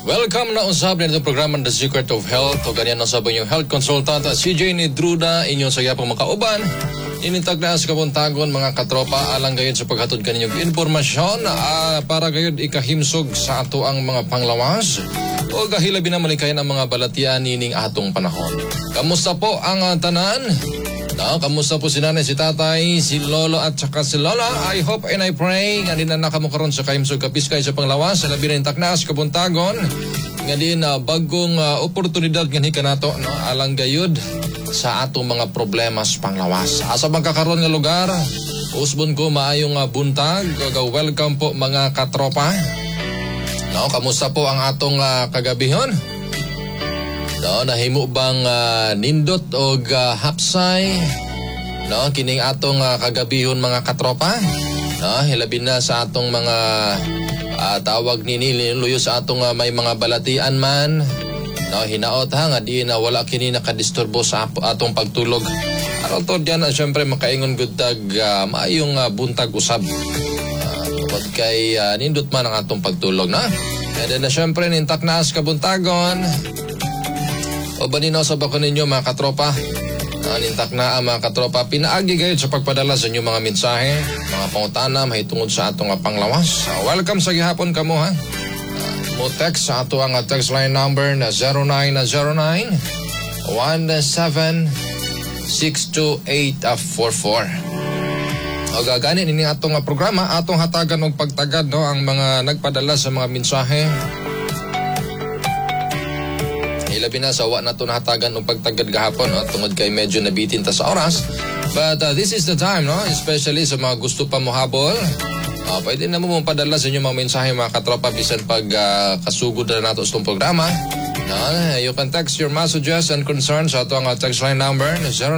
Welcome na usab nito programa The Secret of Health o ganyan na sabon yung health consultant CJ Nidruda inyong sayapang makauban. Inintag na sa kabuntagon mga katropa alang gayud sa paghatod kaninyong informasyon para gayud ikahimsog sa ato ang mga panglawas o gahilabi na malikayan ang mga balatian nining atong panahon. Kamusta po ang tanan? Kamusta po si nanay, si tatay, si lolo at saka si lola? I hope and I pray nga din na nakamukaroon sa kahimsog kapiskay sa panglawas sa labi na intaknas kabuntagon nga din bagong oportunidad nga kanato alang gayud sa atong mga problema sa panglawas. Asa magkakaroon nga lugar, usbon ko maayong buntag. Welcome po mga katropa. Kamusta po ang atong kagabihon? Nahimo bang nindot o hapsay? Kining atong kagabihon mga katropa? Hilabi na sa atong mga tawag luyo sa atong may mga balatian man. Hinaot nga di na wala kini nakadisturbo sa atong pagtulog. Aron to diyan syempre makaingon gud tag maayong buntag usab. Tungod kay nindot man ang atong pagtulog na. And then syempre nintak na sa kabuntagon. O baninaw sa bako ninyo mga katropa. Nintak na mga katropa. Pinaagi kayo sa pagpadala sa inyong mga mensahe, mga pangutana, mahitungod sa atong panglawas. Welcome sa gihapon kamo ha. Mo text sa ato ang text line number na 0909-17-62844. O gaganin ini atong programa, atong hatagan og pagtagad ang mga nagpadala sa mga mensahe. Ilabi na sa wa na ito nahatagan ng pagtagad gahapon tungod kay medyo nabitin ta sa oras. But this is the time, especially sa mga gusto pa mohabol. Pwede na mo padala sa inyo mga mensahe mga katropa bisan pag kasugod na nato sa itong programa. You can text your messages and concerns sa ito ang text line number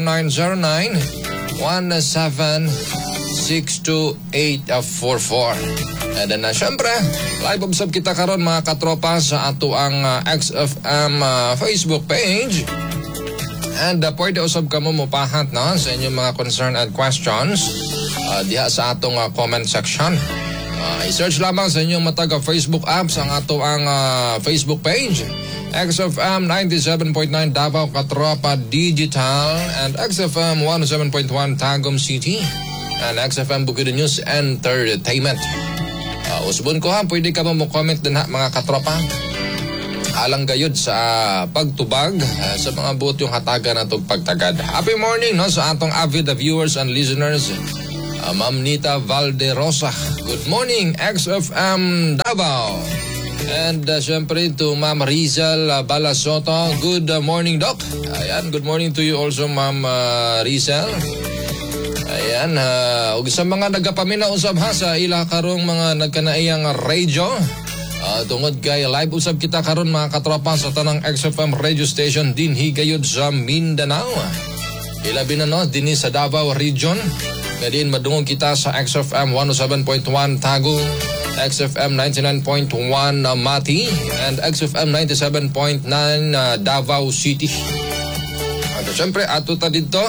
0909-17-62844. And then syempre, live observe kita karon mga katropa sa ato ang XFM Facebook page. And pwede usab ka mo mupahat sa inyong mga concern and questions diha sa atong comment section. I-search lamang sa inyong matag Facebook apps ang ato ang Facebook page. XFM 97.9 Davao Katropa Digital and XFM 107.1 Tagum City and XFM Bukid News Entertainment. Usbon ko pwede ka mo comment din mga katropa. Alang gayud sa pagtubag sa mga buot yung hatagan natong pagtagad. Happy morning sa atong avid viewers and listeners. Ma'am Nita Valderosa. Good morning XFM Davao. And syempre to Ma'am Rizal Balasoto. Good morning Doc. Ayan, good morning to you also Ma'am Rizal. Ayan, sa mga nagapaminaw usab sa ila karong mga nagkanaiyang radio. Tungod kay live usab kita karon mga katropa sa tanang XFM radio station din higayod sa Mindanao. Ilabi na dinhi sa Davao region. Kadin madungog kita sa XFM 107.1 Tagum, XFM 99.1 Mati, and XFM 97.9 Davao City. At syempre ato ta dito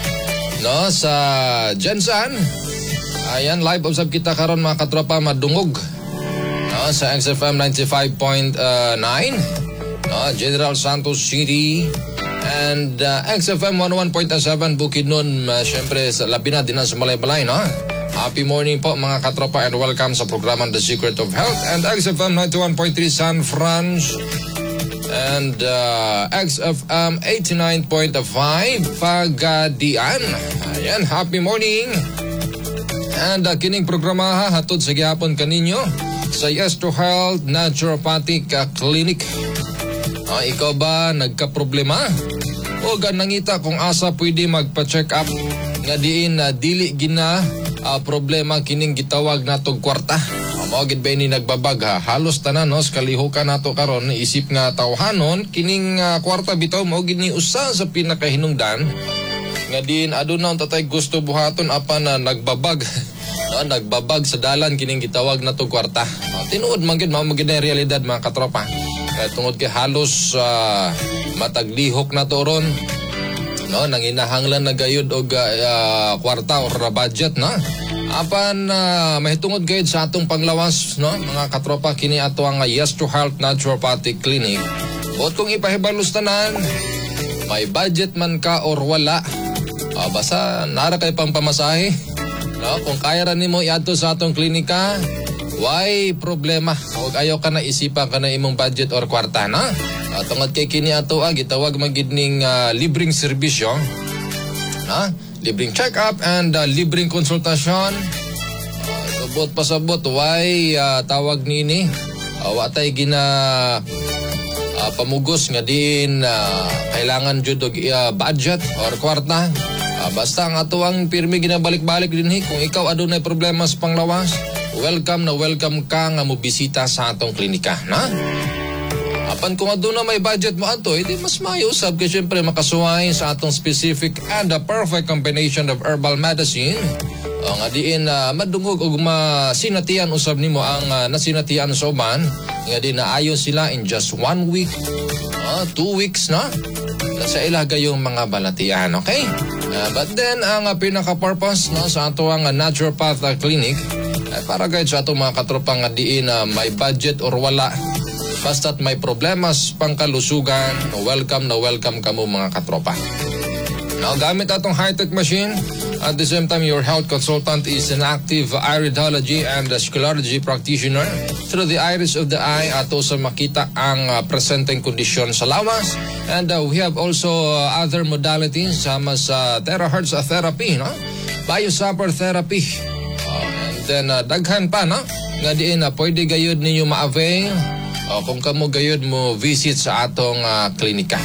sa Jensen. Ayan, live usab kita karon mga katropa madungog sa XFM 95.9 General Santos City and XFM 101.7 Bukidnon. Syempre sa labi na din sa Malay-Balay. Happy morning po mga katropa and welcome sa programa The Secret of Health and XFM 91.3 San Franz and XFM 89.5 Pagadian. Ayan, happy morning. And kining programa hatod sa gihapon kaninyo sa Yes to Health Naturopathic Clinic. Ikaw ba nagka-problema? O nangita kung asa pwede magpa-check up nga diin na dili gina problema kining gitawag natong kwarta. Mao gid ba ni nagbabag halos tanan sa kalihukan nato karon isip nga tawhanon kining kwarta bitaw mao gid ni usa sa pinakahinungdan nga diin aduna tatay gusto buhaton apan nagbabag. Nagbabag sa dalan kining gitawag natong kwarta. Tinuod man gid mao magid na realidad mga katropa. Kaya tungod kay halos mataglihok na to ron. Nanginahanglan na gayud og kwarta or budget Apan mahitungod gayud sa atong panglawas, no, mga katropa, kini ato ang Yes to Health Naturopathic Clinic. O kung ipahibalos tanan, may budget man ka or wala, basta nara kay pamasahe, no, kung kaya ra nimo iadto sa atong klinika, why problema. Huwag ayaw ka na isipan ka na imong budget or kwarta, na. Tungod kay kini ato gitawag magid ning libreng serbisyo, ha? Libreng check-up and libreng konsultasyon. Subot pasabot, why tawag nini? Watay gina pamugos nga din kailangan jud og budget or kwarta. Basta ang ato ang pirmi ginabalik-balik dinhi. Kung ikaw adunay problema sa panglawas, welcome na welcome ka nga mobisita sa atong klinika, na. Apan kung aduna may budget mo ato, edi mas maayusab kay syempre makasuway sa atong specific and the perfect combination of herbal medicine. Nga diin madungog og masinatian usab nimo ang nasinatian sa uban, nga di naayo sila in just 1 week, 2 weeks, na. Sa ila gayong mga balatian, okay? But then ang pinaka-purpose, no, sa ato ang naturopath clinic ay para gayud sa atong mga katropa nga diin may budget or wala. Basta't may problemas pangkalusugan, welcome na welcome kamo mga katropa. Now, gamit atong high-tech machine, at the same time, your health consultant is an active iridology and sclerology practitioner. Through the iris of the eye, ato sa makita ang presenteng kondisyon sa lawas. And we have also other modalities, sama sa terahertz therapy, no? Biosapper therapy. And then, daghan pa, no? Nga diin na pwede gayud ninyo ma-avail kung kamo gayud mo visit sa atong klinika.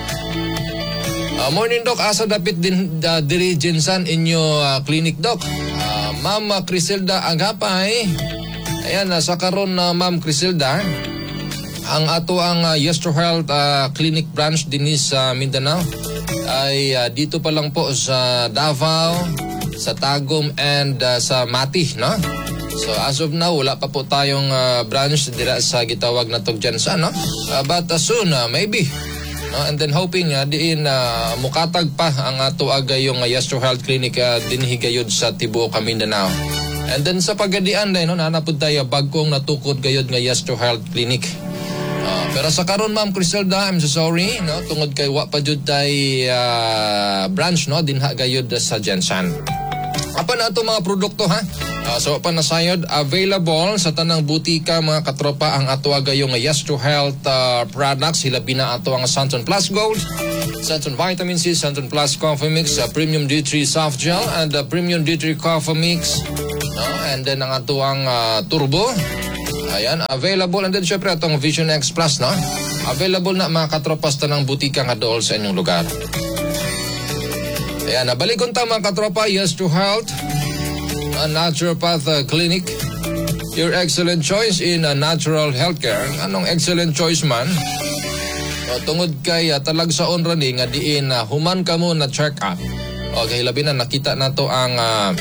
Morning, Doc. Asa dapit din diri Jensan inyo clinic, Doc. Ma'am Criselda Agapay. Ayan, sa karon na Ma'am Criselda, ang ato ang Yes to Health Clinic branch din sa Mindanao ay dito pa lang po sa Davao, sa Tagum, and sa Mati, no? So as of now, wala pa po tayong branch dira sa gitawag na Jensan, no? But soon, maybe. And then hoping diin mukatag pa ang ato agay yung Yes to Health Clinic dinhi gayud sa tibuok Mindanao. And then sa pagadian din, no, nanapod tayo bagkong natukod gayud nga Yes to Health Clinic. Pero sa karon, Ma'am Criselda, I'm so sorry, no, tungod kay wa pa jud tay branch, no, dinha gayud sa Jensan. Apa na ito mga produkto, ha? So panasayod, available sa tanang butika mga katropa ang ato agayong Yes to Health products. Hilabi na ato ang Santon Plus Gold, Santon Vitamin C, Santon Plus Coffee Mix, Premium D3 Soft Gel, and Premium D3 Coffee Mix. And then ang ato ang Turbo. Ayan, available. And then syempre atong Vision X Plus, no? Available na mga katropa sa tanang butika nga dool sa inyong lugar. Ayan, nabalikon ta mga katropa, Yes to Health Naturopath Clinic, your excellent choice in natural healthcare. Anong excellent choice man? Tungod kay talagsaon ra ni nga diin human kamo na check up. Okay, labi na nakita nato ang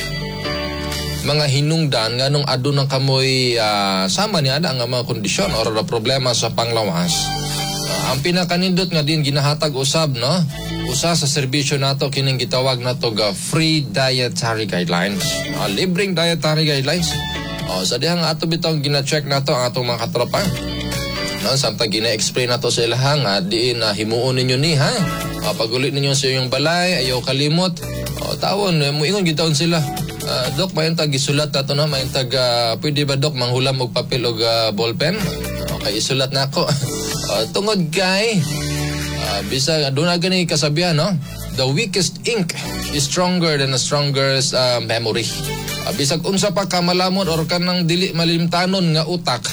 mga hinungdan nganong adunang kamoy sama niya ang mga kondisyon or problema sa panglawas. Ang pinakanindot nga din ginahatag usab, no? Usa sa serbisyo nato kining gitawag nato free dietary guidelines. Libreng dietary guidelines. Sa dihang ato bitong gina-check nato ang atong mga katropa. No, samtang gina-explain nato sa ilahang diin himuon ninyo ni, ha? Pagulit ninyo sa iyong balay, ayaw kalimot. Tawon, muingon gitawon sila. Dok, mayon tag isulat nato, no? Mayon tag pwede ba, Dok, manghulam og papel og ballpen? Okay, isulat na ako. Tungod kay bisa doon na gani kasabihan, no? The weakest ink is stronger than the strongest memory. Bisag unsa pa ka malamod or kanang dili malimtanon nga utak,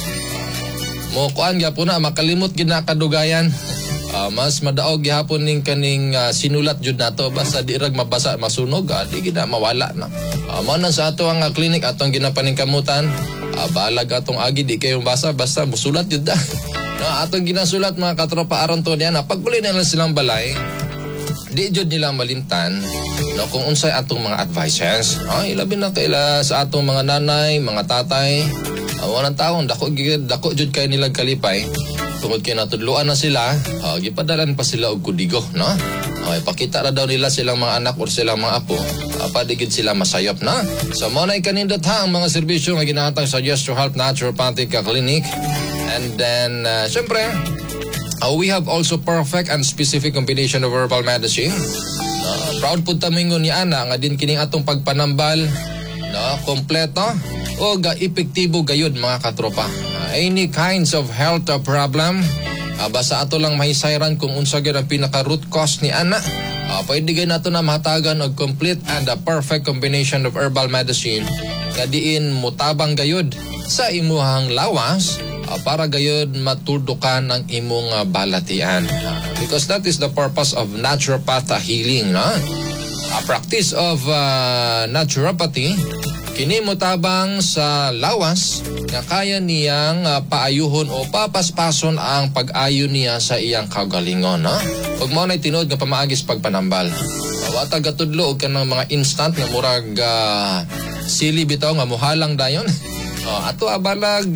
mo kuan gyapon na makalimot gina kadugayan. Mas madaog gyapon ning kaning sinulat jud nato, basta di rag mabasa masunog, di gina mawala na. Mao na sa ato ang clinic atong ginapaningkamutan. Balag atong agi di kayo basa, basta musulat jud da. Atong ginasulat mga katropa aron to niya na pagpuli nila silang balay, di jud nila malimtan, no, kung unsay atong mga advices. Ilabi na kaila sa atong mga nanay, mga tatay, Ang taon, dako jud kay nilang kalipay. Tungod kay natudluan na sila, gipadalan pa sila og kudigo, no? Ipakita na daw nila silang mga anak or silang mga apo, padigid sila masayop na. So mo na ikanindot ha ang mga serbisyo nga ginahatag sa Yes to Health Naturopathic Clinic. And then, syempre, we have also perfect and specific combination of herbal medicine. Proud po tamingon ni Ana nga din kining atong pagpanambal, no, kompleto o epektibo gayud mga katropa. Any kinds of health problem, basta ato lang mahisayran kung unsa gyud ang pinaka root cause ni Ana. Pwede gay nato na mahatagan og complete and a perfect combination of herbal medicine nga diin mutabang gayud sa imuhang lawas para gayud matuldukan ang imong balatian. Because that is the purpose of naturopath healing, no? A practice of naturopathy kini motabang sa lawas nga kaya niyang paayuhon o papaspason ang pag-ayo niya sa iyang kagalingon, no? Ug mao nay tinuod nga pamaagis pagpanambal. Watag gatudlo og kanang mga instant nga murag sili bitaw nga muhalang dayon. Ato abalag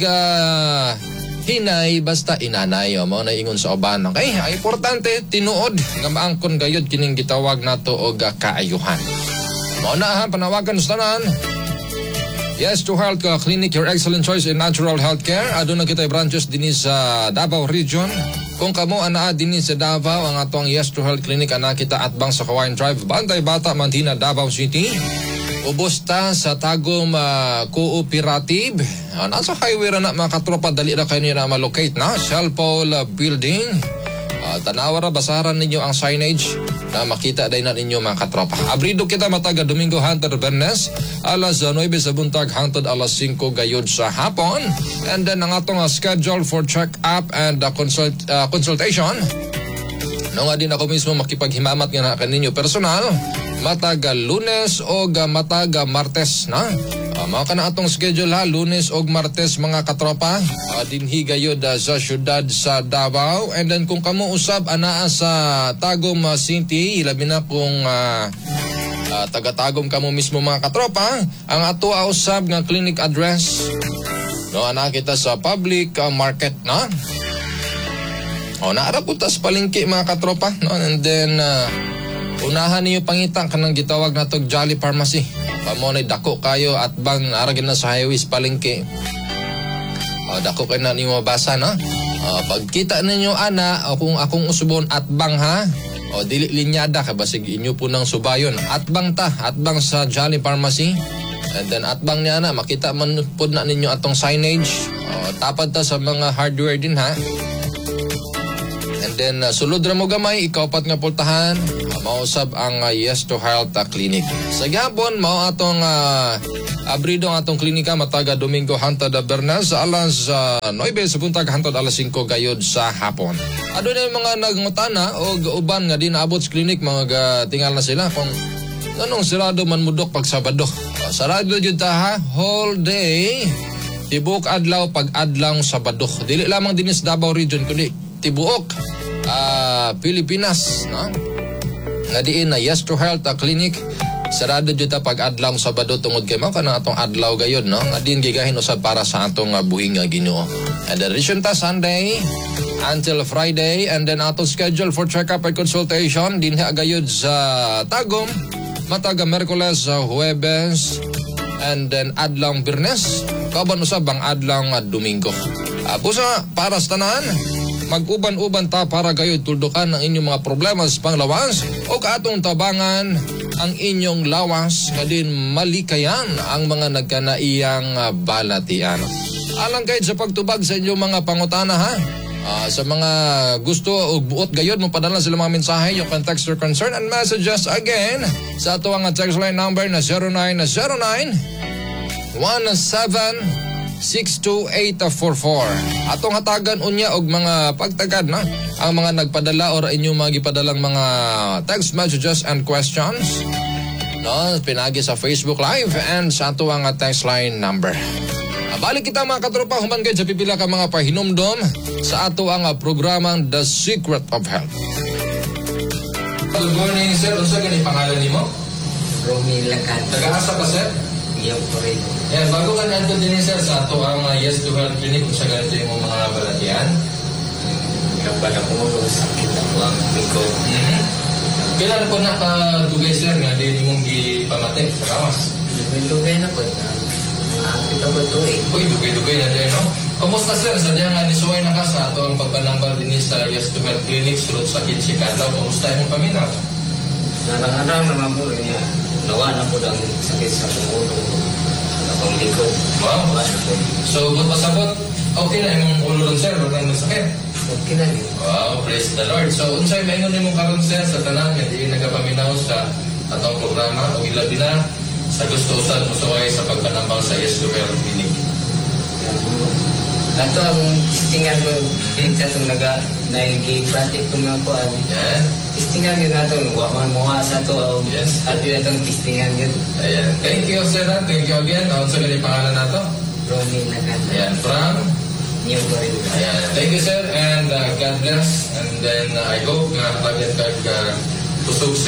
hinay basta inanay mo na ingon sa uban. Okay, importante tinuod nga maangkon gayud kining gitawag nato og kaayuhan. Mao na ha panawagan sa tanan. Yes to Health Clinic, your excellent choice in natural healthcare. Aduna kitay branches dinhi sa Davao Region. Kung kamo anaa dinhi sa Davao, ang atong Yes to Health Clinic ana kita atbang sa Kawayan Drive, Bantay Bata, Mantina, Davao City. Ubusta sa Tagum Cooperative. Nasa highway ra na mga katropa, dali ra kayo na malocate na. Shell Pole Building. Tanawara, basaran ninyo ang signage na makita din na ninyo mga katropa. Abrido kita mataga Domingo hangtod Bernes, alas 9 sa buntag hangtod alas 5 gayod sa hapon. And then ang atong schedule for check-up and consultation. No nga din ako mismo makipaghimamat nga na kaninyo personal, mataga Lunes o mataga Martes na. Mao kana atong schedule ha, Lunes o Martes mga katropa, dinhi gayud sa syudad sa Davao. And then kung kamo usab anaa sa Tagum City, labi na kung taga-Tagum kamo mismo mga katropa, ang ato usab nga clinic address, no, ana kita sa public market na. Naara po tas palengke mga katropa, no? And then unahan niyo pangita kanang gitawag natog Jolly Pharmacy. Pamonay dako kayo at bang aragin na sa highways palengke. Dako kayo na niyo mabasa, no? Pagkita ninyo ana o kung akong usubon at bang ha, o dili linyada ka basig inyo po ng subayon. At bang sa Jolly Pharmacy. And then at bang niya na makita man po na ninyo atong signage. Tapad ta sa mga hardware din ha. And then sulod ra mo gamay, ikaw pat nga pultahan, mausab ang Yes to Health Clinic. Sa gihapon mao atong abrido ang atong klinika mataga Domingo hangtod Bernes alas 9 sa buntag hangtod alas 5 gayod sa hapon. Adunay mga nagngutana og uban nga di naabot sa klinik, mga tingal na sila kung anong sarado man mudok pag Sabado. Sarado jud ta ha, whole day. Tibok adlaw pag adlaw Sabado. Dili lamang din sa Davao Region kundi tibuok Pilipinas, no? Nga diin na Yes to Health Clinic sarado jud ta pag adlaw Sabado tungod kay mao kana atong adlaw gayod, no? Nga diin gigahin usab para sa atong buhing nga Ginoo. And then resume ta Sunday until Friday, and then atong schedule for check-up and consultation dinhi gayod sa Tagum mataga Miyerkules, Huwebes, and then adlaw Biyernes, kauban usab ang adlaw Domingo. Pusa para sa tanan, mag-uban-uban ta para gayud tuldukan ang inyong mga problema sa panglawas o kaatong tabangan ang inyong lawas nga din malikayan ang mga nagkanaiyang balatian. Alang kayo sa pagtubag sa inyong mga pangutana ha. Sa mga gusto o buot gayod mo padala sila mga mensahe, you can text your concern and messages again sa ato ang text line number na 0909-1762-844. Atong hatagan unya og mga pagtagad na ang mga nagpadala or inyong mga gipadalang mga text messages and questions, no, pinagi sa Facebook Live and sa ato ang text line number. Balik kita mga katropa, human kayo sa pipila ka mga pahinumdom sa ato ang programang The Secret of Health. Good morning sir, unsa gani pangalan nimo? Romy Lacan. Taga-asa ka sir? Iyaw Torredo. Yan, bago ka na din sir sa ato ang Yes to Health Clinic kung sa ganito yung mga balatian. Kapag ako sakit ako ang likod. Kailan po nakadugay sir nga din mong gipamatay sa kawas? Lugay na po. Maakit ako ito eh. Uy, dugay na din, no? Kamusta sir? Sadya nga nisuway na ka sa ato ang pagpanambal din sa Yes to Health Clinic sulod sa Kitsikataw. Kamusta yung paminaw? Narang-arang naman po niya. Nawa na po ang sakit sa pumulo. Akong likod. Wow. So, but pasabot, okay na yung ulo ron sir, wala nang sakit. Okay na yun. Wow, praise the Lord. So, unsay maingon nimo karon sir sa tanan nga di nagapaminaw sa atong programa o ilabi na sa gusto usad musuway sa pagpanambal sa Yes to Health Clinic. Ato ang istingan mo, itong nag-i-pratik ko mga kuhan. Yan. Istingan yun nato, waman mga sa to. Yes. At yun atong istingan yun. Ayan. Thank you sir. Thank you again. Ano sa ganyan pangalan nato? Ronnie na ka. Ayan, from New Corinth. Ayan. Thank you sir and God bless. And then I hope na pagyan kag pusog